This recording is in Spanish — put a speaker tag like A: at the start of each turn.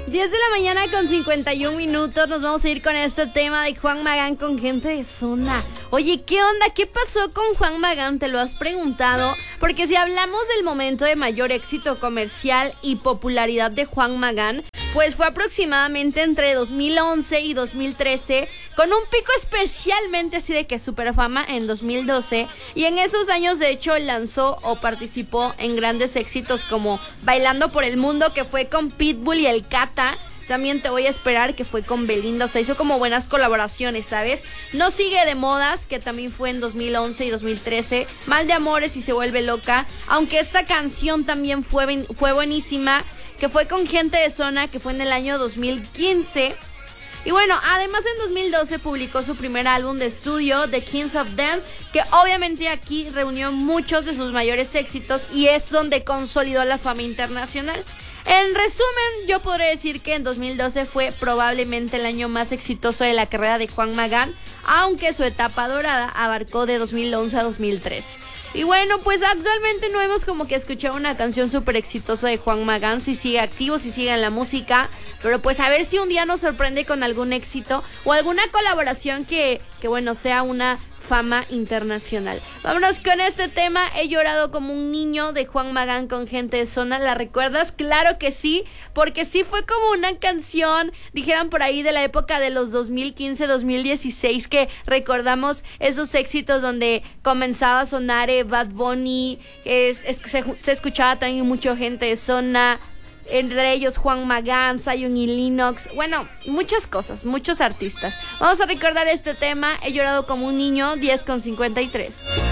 A: 10 de la mañana con 51 minutos. Nos vamos a ir con este tema de Juan Magán con Gente de Zona. Oye, ¿qué onda? ¿Qué pasó con Juan Magán? ¿Te lo has preguntado? Porque si hablamos del momento de mayor éxito comercial y popularidad de Juan Magán, pues fue aproximadamente entre 2011 y 2013, con un pico especialmente así de que super fama en 2012. Y en esos años, de hecho, lanzó o participó en grandes éxitos como Bailando por el Mundo, que fue con Pitbull y el Cata. También Te Voy a Esperar, que fue con Belinda. O sea, hizo como buenas colaboraciones, ¿sabes? No Sigue de Modas, que también fue en 2011 y 2013. Mal de Amores y Se Vuelve Loca, aunque esta canción también fue buenísima, que fue con Gente de Zona, que fue en el año 2015. Y bueno, además en 2012 publicó su primer álbum de estudio, The Kings of Dance, que obviamente aquí reunió muchos de sus mayores éxitos y es donde consolidó la fama internacional. En resumen, yo podría decir que en 2012 fue probablemente el año más exitoso de la carrera de Juan Magán, aunque su etapa dorada abarcó de 2011 a 2013. Y bueno, pues actualmente no hemos como que escuchado una canción súper exitosa de Juan Magán, si sigue activo, si sigue en la música, pero pues a ver si un día nos sorprende con algún éxito o alguna colaboración que bueno, sea una fama internacional. Vámonos con este tema, He Llorado Como un Niño, de Juan Magán con Gente de Zona. ¿La recuerdas? Claro que sí, porque sí fue como una canción, dijeran por ahí, de la época de los 2015-2016, que recordamos esos éxitos donde comenzaba a sonar Bad Bunny, se escuchaba también mucho Gente de Zona, entre ellos Juan Magán, Zion y Lennox. Bueno, muchas cosas, muchos artistas. Vamos a recordar este tema, He Llorado Como un Niño, 10 con 53.